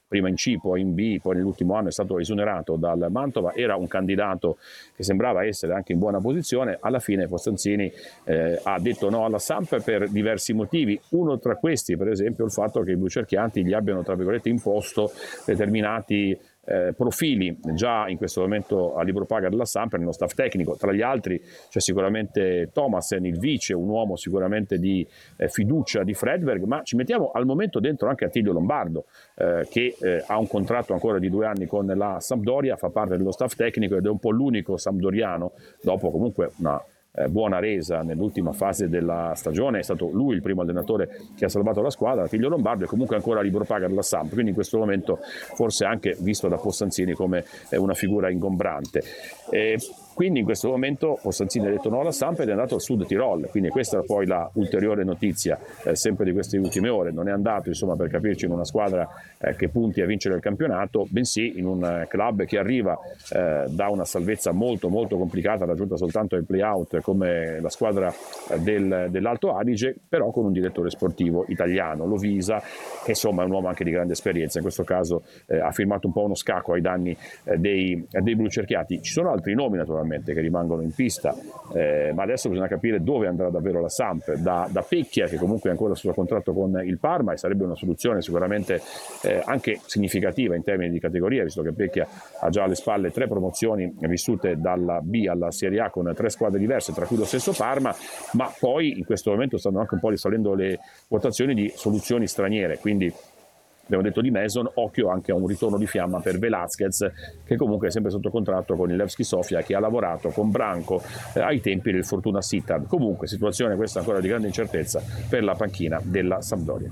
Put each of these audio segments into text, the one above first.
prima in C, poi in B, poi nell'ultimo anno è stato esonerato dal Mantova, era un candidato che sembrava essere anche in buona posizione. Alla fine Costanzini ha detto no alla Samp per diversi motivi, uno tra questi per esempio il fatto che i blucerchianti gli abbiano tra virgolette imposto determinati profili già in questo momento a libro paga della Samp nello staff tecnico. Tra gli altri c'è sicuramente Thomasen, il vice, un uomo sicuramente di fiducia di Fredberg, ma ci mettiamo al momento dentro anche Attilio Lombardo che ha un contratto ancora di 2 anni con la Sampdoria, fa parte dello staff tecnico ed è un po' l'unico sampdoriano, dopo comunque una buona resa nell'ultima fase della stagione, è stato lui il primo allenatore che ha salvato la squadra. Attilio Lombardo è comunque ancora a libro paga della Samp, quindi in questo momento forse anche visto da Costanzini come una figura ingombrante. Quindi in questo momento Costanzini ha detto no alla Samp ed è andato al Sud Tirol, quindi questa è poi la ulteriore notizia sempre di queste ultime ore. Non è andato insomma per capirci in una squadra che punti a vincere il campionato, bensì in un club che arriva da una salvezza molto molto complicata, raggiunta soltanto ai play-out come la squadra dell'Alto Adige, però con un direttore sportivo italiano, Lovisa, che insomma è un uomo anche di grande esperienza, in questo caso ha firmato un po' uno scacco ai danni dei blucerchiati. Ci sono altri nomi naturalmente che rimangono in pista, ma adesso bisogna capire dove andrà davvero la Samp. Da Pecchia, che comunque è ancora sotto contratto con il Parma, e sarebbe una soluzione sicuramente anche significativa in termini di categoria, visto che Pecchia ha già alle spalle 3 promozioni vissute dalla B alla Serie A con 3 squadre diverse, tra cui lo stesso Parma, ma poi in questo momento stanno anche un po' risalendo le votazioni di soluzioni straniere, quindi abbiamo detto di Mason, occhio anche a un ritorno di fiamma per Velázquez, che comunque è sempre sotto contratto con il Levski Sofia, che ha lavorato con Branco ai tempi del Fortuna Sittard. Comunque situazione questa ancora di grande incertezza per la panchina della Sampdoria.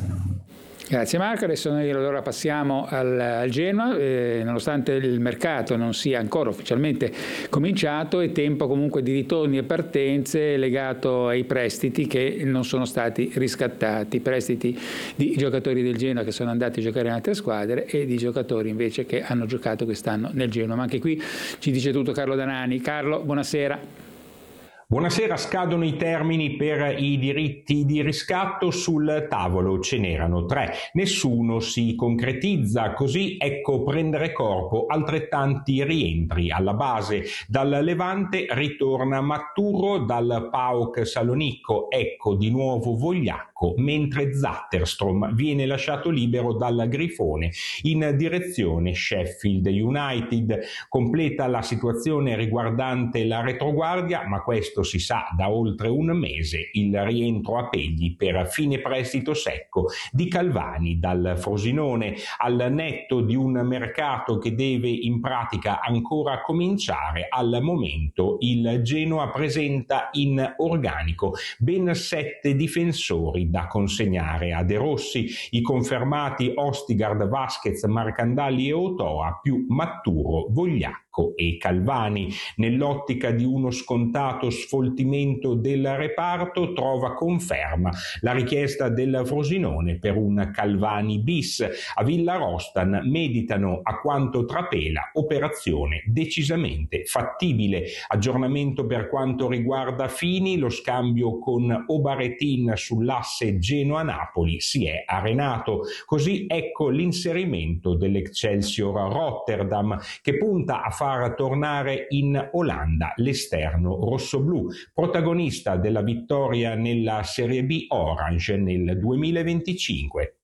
Grazie Marco, adesso noi allora passiamo al Genoa. Nonostante il mercato non sia ancora ufficialmente cominciato, è tempo comunque di ritorni e partenze legato ai prestiti che non sono stati riscattati, prestiti di giocatori del Genoa che sono andati a giocare in altre squadre e di giocatori invece che hanno giocato quest'anno nel Genoa. Ma anche qui ci dice tutto Carlo Danani. Carlo, buonasera. Buonasera, scadono i termini per i diritti di riscatto, sul tavolo ce n'erano 3, nessuno si concretizza, così ecco prendere corpo altrettanti rientri. Alla base dal Levante ritorna Matturo, dal PAOK Salonicco ecco di nuovo Vogliacco, mentre Zatterstrom viene lasciato libero dal Grifone in direzione Sheffield United. Completa la situazione riguardante la retroguardia, ma questo si sa da oltre un mese, il rientro a Pegli per fine prestito secco di Calvani dal Frosinone, al netto di un mercato che deve in pratica ancora cominciare. Al momento il Genoa presenta in organico ben 7 difensori da consegnare a De Rossi, i confermati Ostigard, Vasquez, Marcandali e Otoa, più Matturo, Vogliacco e Calvani. Nell'ottica di uno scontato sfoltimento del reparto trova conferma la richiesta del Frosinone per un Calvani bis. A Villarostan meditano, a quanto trapela, operazione decisamente fattibile. Aggiornamento per quanto riguarda Fini, lo scambio con Obaretin sull'asse Genoa-Napoli si è arenato. Così ecco l'inserimento dell'Excelsior Rotterdam, che punta a far tornare in Olanda l'esterno rossoblù, protagonista della vittoria nella Serie B Orange nel 2025.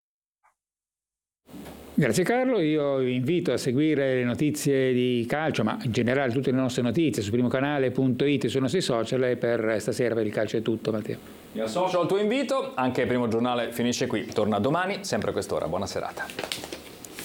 Grazie Carlo, io vi invito a seguire le notizie di calcio, ma in generale tutte le nostre notizie su primocanale.it e sui nostri social, e per stasera per il calcio è tutto. Matteo. Mi associo al tuo invito, anche Primo Giornale finisce qui, torna domani sempre a quest'ora, buona serata.